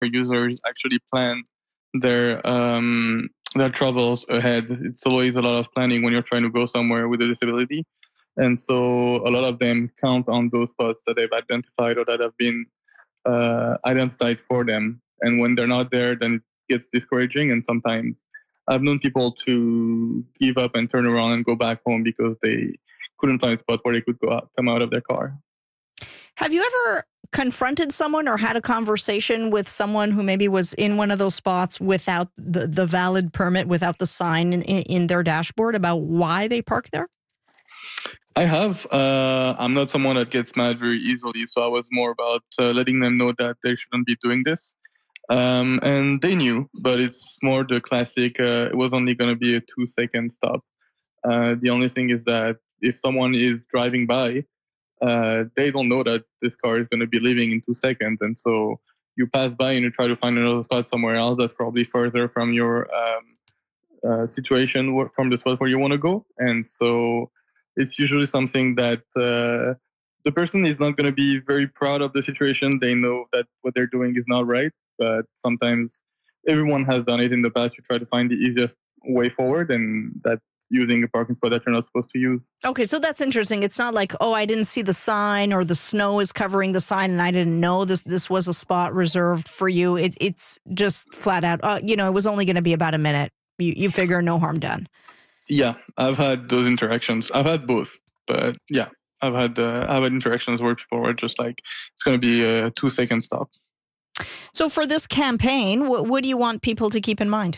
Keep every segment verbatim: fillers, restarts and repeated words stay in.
users actually plan their um, their travels ahead. It's always a lot of planning when you're trying to go somewhere with a disability. And so a lot of them count on those spots that they've identified or that have been uh, identified for them. And when they're not there, then it gets discouraging. And sometimes I've known people to give up and turn around and go back home because they couldn't find a spot where they could go out, come out of their car. Have you ever confronted someone or had a conversation with someone who maybe was in one of those spots without the, the valid permit, without the sign in, in their dashboard about why they parked there? I have. Uh, I'm not someone that gets mad very easily, so I was more about uh, letting them know that they shouldn't be doing this. Um, and they knew, but it's more the classic, uh, it was only going to be a two-second stop. Uh, the only thing is that if someone is driving by, uh, they don't know that this car is going to be leaving in two seconds. And so you pass by and you try to find another spot somewhere else that's probably further from your um, uh, situation, from the spot where you want to go. And so it's usually something that uh, the person is not going to be very proud of the situation. They know that what they're doing is not right, but sometimes everyone has done it in the past. You try to find the easiest way forward, and that's using a parking spot that you're not supposed to use. Okay, so that's interesting. It's not like, oh, I didn't see the sign or the snow is covering the sign and I didn't know this this was a spot reserved for you. It, it's just flat out, uh, you know, it was only going to be about a minute. You, you figure no harm done. Yeah, I've had those interactions. I've had both, but yeah, I've had uh, I've had interactions where people were just like, it's going to be a two second stop. So for this campaign, what, what do you want people to keep in mind?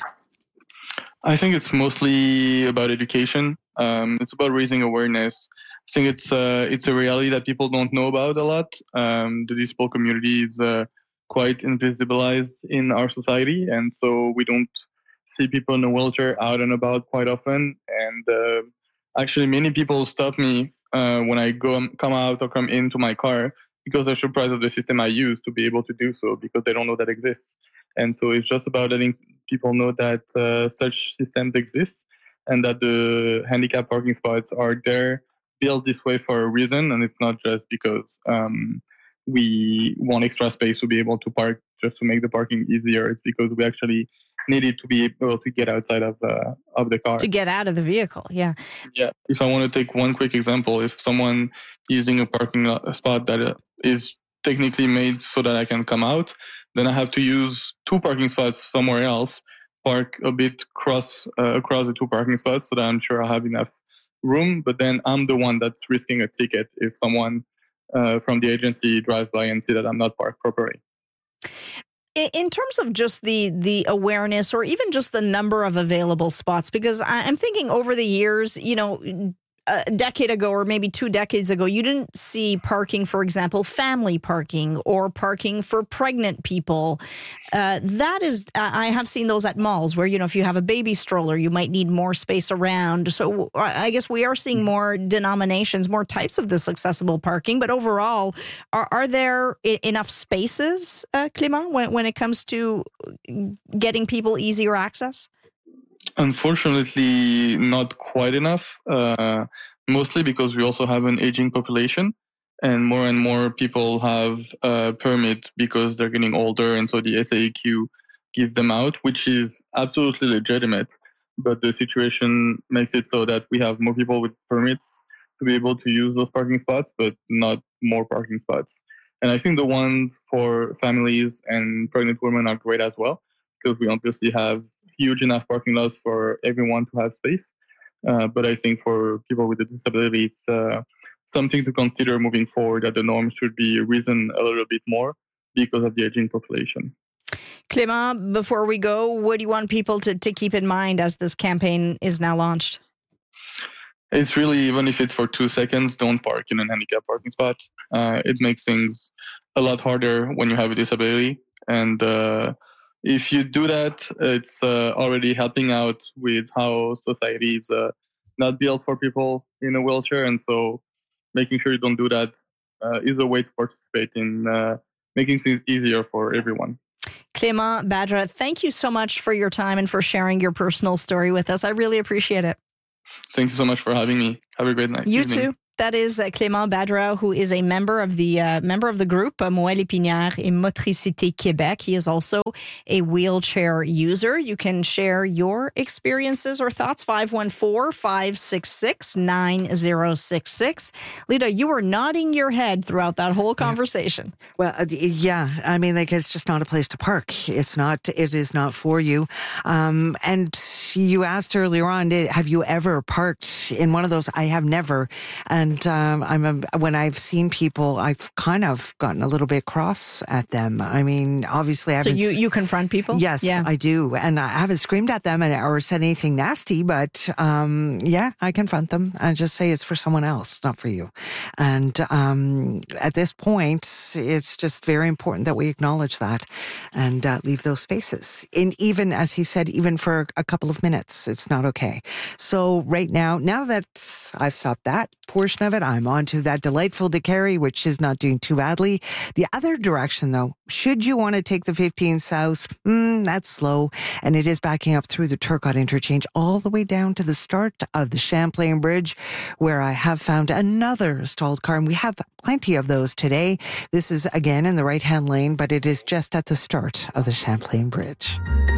I think it's mostly about education. Um, it's about raising awareness. I think it's uh, it's a reality that people don't know about a lot. Um, the disabled community is uh, quite invisibilized in our society, and so we don't see people in a wheelchair out and about quite often. And uh, actually, many people stop me uh, when I go come out or come into my car because they're surprised of the system I use to be able to do so, because they don't know that exists. And so it's just about letting people know that uh, such systems exist and that the handicap parking spots are there, built this way for a reason. And it's not just because um, we want extra space to be able to park just to make the parking easier. It's because we actually needed to be able to get outside of uh, of the car. To get out of the vehicle, yeah. Yeah. If I want to take one quick example, if someone using a parking spot that is technically made so that I can come out, then I have to use two parking spots somewhere else, park a bit cross uh, across the two parking spots so that I'm sure I have enough room. But then I'm the one that's risking a ticket if someone uh, from the agency drives by and see that I'm not parked properly. In terms of just the the awareness or even just the number of available spots, because I'm thinking over the years, you know, a decade ago or maybe two decades ago, you didn't see parking, for example, family parking or parking for pregnant people. Uh, that is, I have seen those at malls where, you know, if you have a baby stroller, you might need more space around. So I guess we are seeing more denominations, more types of this accessible parking. But overall, are, are there I- enough spaces, uh, Clément, when, when it comes to getting people easier access? Unfortunately, not quite enough, uh, mostly because we also have an aging population and more and more people have a permit because they're getting older. And so the S A E Q gives them out, which is absolutely legitimate. But the situation makes it so that we have more people with permits to be able to use those parking spots, but not more parking spots. And I think the ones for families and pregnant women are great as well, because we obviously have huge enough parking lots for everyone to have space. Uh, but I think for people with a disability, it's uh, something to consider moving forward, that the norm should be risen a little bit more because of the aging population. Clément, before we go, what do you want people to, to keep in mind as this campaign is now launched? It's really, even if it's for two seconds, don't park in an handicap parking spot. Uh, it makes things a lot harder when you have a disability. And uh, if you do that, it's uh, already helping out with how society is uh, not built for people in a wheelchair. And so making sure you don't do that uh, is a way to participate in uh, making things easier for everyone. Clément Badra, thank you so much for your time and for sharing your personal story with us. I really appreciate it. Thank you so much for having me. Have a great night. You evening. too. That is uh, Clément Badra, who is a member of the uh, member of the group uh, Moelle Épinière et Motricité Québec. He is also a wheelchair user. You can share your experiences or thoughts. five one four, five six six, nine zero six six. Lita, you were nodding your head throughout that whole conversation. Well, uh, yeah. I mean, like, it's just not a place to park. It's not. It is not for you. Um, and you asked earlier on, did, have you ever parked in one of those? I have never. And um, I'm a, when I've seen people, I've kind of gotten a little bit cross at them. I mean, obviously, I So haven't. you, you confront people? Yes, Yeah. I do. And I haven't screamed at them and, or said anything nasty, but um, yeah, I confront them and just say it's for someone else, not for you. And um, at this point, it's just very important that we acknowledge that and uh, leave those spaces. And even, as he said, even for a couple of minutes, it's not okay. So right now, now that I've stopped that portion of it, I'm on to that delightful DeCarry, which is not doing too badly. The other direction, though, should you want to take the fifteen South, mm, that's slow. And it is backing up through the Turcotte interchange all the way down to the start of the Champlain Bridge, where I have found another stalled car. And we have plenty of those today. This is, again, in the right-hand lane, but it is just at the start of the Champlain Bridge.